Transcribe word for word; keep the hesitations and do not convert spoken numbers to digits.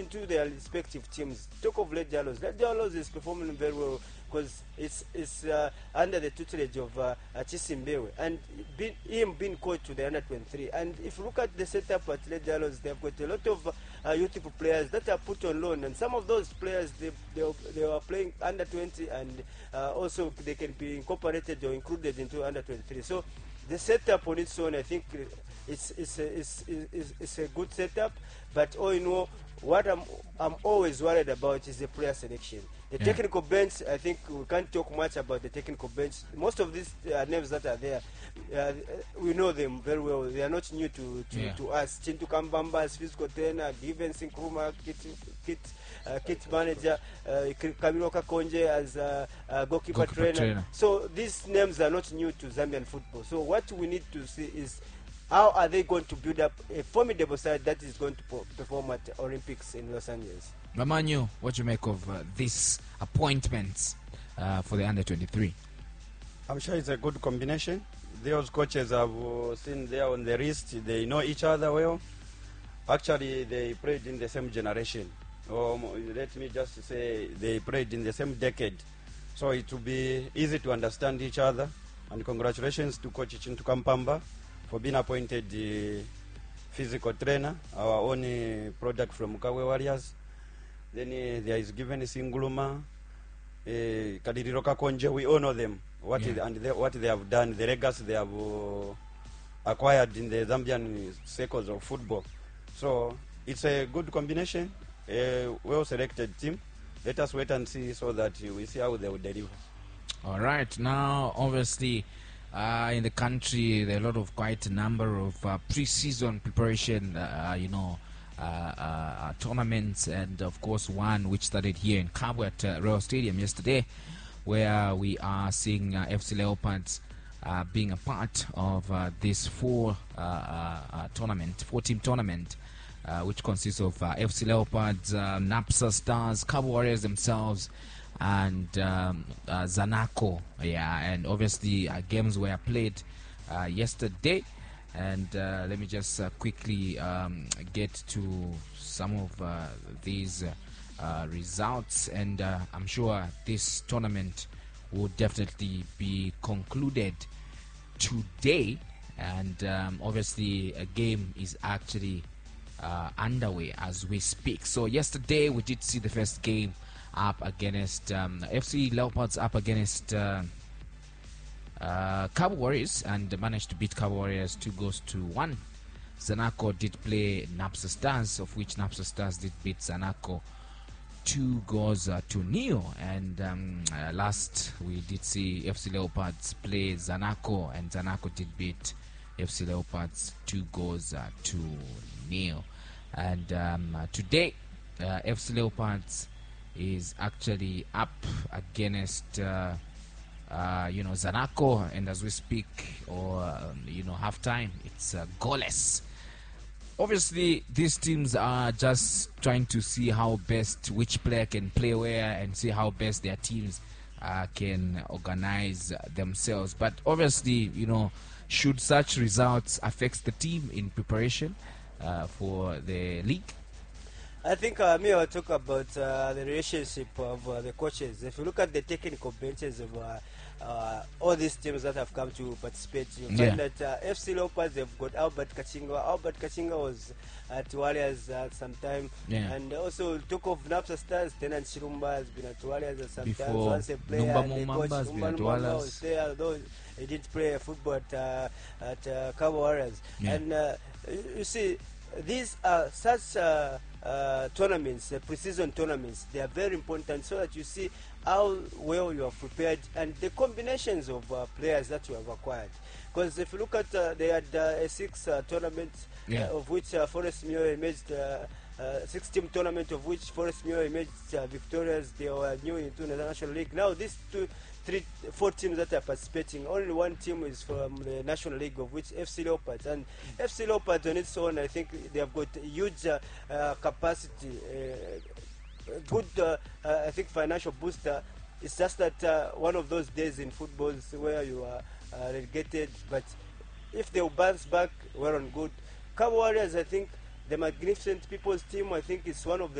into their respective teams. Talk of Red Diallos. Red Diallos is performing very well because it's it's uh, under the tutelage of uh, Chisimbewe, and being, him being coach to the under twenty-three. And if you look at the setup at Red Diallos, they've got a lot of uh, youthful players that are put on loan, and some of those players they they, they are playing under twenty, and uh, also they can be incorporated or included into under twenty-three. So the setup on its own, I think, it's it's a, it's, it's, it's a good setup. But all in all, what I'm I'm always worried about is the player selection. The yeah. technical bench, I think we can't talk much about the technical bench. Most of these uh, names that are there, uh, we know them very well. They are not new to to, yeah. to us. Chintu Kambamba as physical trainer, Given Sinkruma, kit, kit, uh, kit manager, uh, Kamiroka Konje as a uh, uh, goalkeeper, goalkeeper trainer. trainer. So these names are not new to Zambian football. So what we need to see is how are they going to build up a formidable side that is going to perform at Olympics in Los Angeles. Ramanyo, what do you make of uh, these appointments uh, for the under twenty-three? I'm sure it's a good combination. Those coaches have uh, seen there on the wrist. They know each other well. Actually, they played in the same generation. Um, let me just say they played in the same decade. So it will be easy to understand each other. And congratulations to Coach Chintu Kampamba for being appointed the physical trainer, our own uh, product from Mukawe Warriors. Then uh, there is given Singuluma, uh, Kadiriroka Konje. We all know them. What yeah. is, and they, what they have done, the legacy they have uh, acquired in the Zambian circles of football. So it's a good combination, a well-selected team. Let us wait and see so that we see how they will deliver. All right. Now, obviously, uh, in the country, there are a lot of quite a number of uh, pre-season preparation, uh, you know, Uh, uh, tournaments, and of course one which started here in Kabwe at uh, Royal Stadium yesterday, where we are seeing uh, F C Leopards uh, being a part of uh, this four uh, uh, uh, tournament, four-team tournament, uh, which consists of uh, F C Leopards, uh, NAPSA Stars, Kabwe Warriors themselves, and um, uh, Zanaco. Yeah, and obviously uh, games were played uh, yesterday. And uh, let me just uh, quickly um, get to some of uh, these uh, uh, results, and uh, I'm sure this tournament will definitely be concluded today, and um, obviously a game is actually uh, underway as we speak. So yesterday we did see the first game up against um, F C Leopards up against uh, Uh, Kabwe Warriors, and managed to beat Kabwe Warriors two goals to one. Zanaco did play NAPSA Stars, of which NAPSA Stars did beat Zanaco two goals uh, to nil. And um, uh, last we did see F C Leopards play Zanaco, and Zanaco did beat F C Leopards two goals uh, to nil. And um, uh, today uh, F C Leopards is actually up against Uh, Uh, you know, Zanaco, and as we speak, or um, you know, halftime, it's uh, goalless. Obviously, these teams are just trying to see how best which player can play where, and see how best their teams uh, can organize themselves. But obviously, you know, should such results affect the team in preparation uh, for the league? I think uh, me, I'll talk about uh, the relationship of uh, the coaches. If you look at the technical benches of uh, uh, all these teams that have come to participate, you Yeah. find that uh, F C Leopards, they've got Albert Kachinga. Albert Kachinga was at Warriors at some time. Yeah. And also, talk of NAPSA Stars, Tenant Chirumba has been at Warriors at some time. Before, So once a player, Numba the Mumamba coach, has been Numba at Mumamba Warriors. was there, though he did play football at, uh, at uh, Kabwe Warriors. Yeah. And uh, you you see, these are such uh, uh, tournaments, uh, pre-season tournaments. They are very important so that you see how well you are prepared and the combinations of uh, players that you have acquired. Because if you look at, uh, they had uh, a six uh, tournament Yeah. uh, of which uh, Forest Mio emerged, uh, uh, six-team tournament of which Forest Mio emerged uh, victorious. They were new into the National League. Now these two, three, four teams that are participating, only one team is from the National League, of which F C Leopards. And F C Leopards on its own, I think they have got huge uh, uh, capacity, uh, good, uh, uh, I think, financial booster. It's just that uh, one of those days in football is where you are uh, relegated, but if they will bounce back, we're on good. Kabwe Warriors, I think, the Magnificent People's team, I think, is one of the